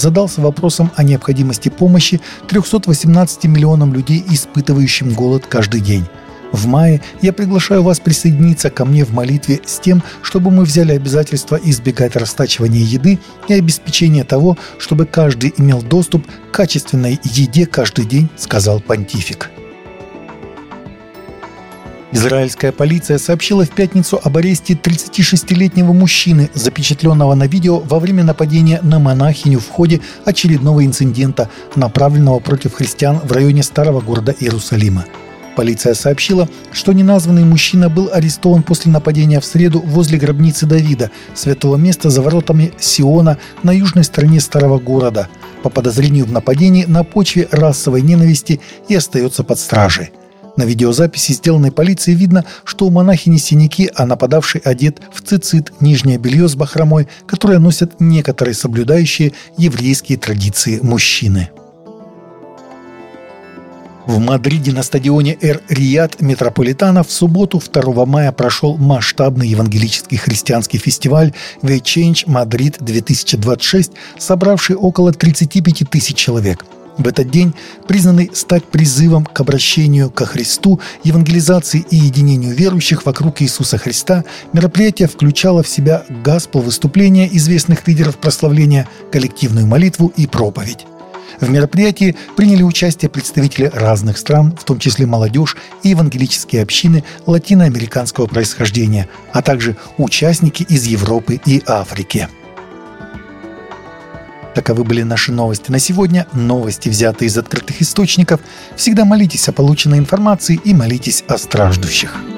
задался вопросом о необходимости помощи 318 миллионам людей, испытывающим голод каждый день. В мае я приглашаю вас присоединиться ко мне в молитве с тем, чтобы мы взяли обязательство избегать растачивания еды и обеспечения того, чтобы каждый имел доступ к качественной еде каждый день, сказал понтифик. Израильская полиция сообщила в пятницу об аресте 36-летнего мужчины, запечатленного на видео во время нападения на монахиню в ходе очередного инцидента, направленного против христиан в районе старого города Иерусалима. Полиция сообщила, что неназванный мужчина был арестован после нападения в среду возле гробницы Давида, святого места за воротами Сиона на южной стороне старого города, по подозрению в нападении на почве расовой ненависти, и остается под стражей. На видеозаписи, сделанной полицией, видно, что у монахини синяки, а нападавший одет в цицит, нижнее белье с бахромой, которое носят некоторые соблюдающие еврейские традиции мужчины. В Мадриде на стадионе Эр-Рияд Метрополитано в субботу 2 мая прошел масштабный евангелический христианский фестиваль «The Change Madrid 2026», собравший около 35 тысяч человек. В этот день, признанный стать призывом к обращению ко Христу, евангелизации и единению верующих вокруг Иисуса Христа, мероприятие включало в себя гаспел-выступления известных лидеров прославления, коллективную молитву и проповедь. В мероприятии приняли участие представители разных стран, в том числе молодежь и евангелические общины латиноамериканского происхождения, а также участники из Европы и Африки. Таковы были наши новости на сегодня. Новости, взятые из открытых источников. Всегда молитесь о полученной информации и молитесь о страждущих.